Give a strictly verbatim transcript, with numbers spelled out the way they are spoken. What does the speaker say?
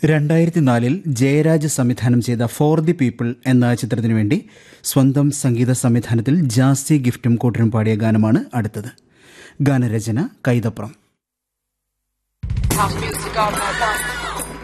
രണ്ടായിരത്തി നാലിൽ ജയരാജ് സംവിധാനം ചെയ്ത ഫോർ ദി പീപ്പിൾ എന്ന ചിത്രത്തിനു വേണ്ടി സ്വന്തം സംഗീത സംവിധാനത്തിൽ ജാസി ഗിഫ്റ്റും കൂട്ടരും പാടിയ ഗാനമാണ് അടുത്തത്. ഗാനരചന കൈതപ്രം.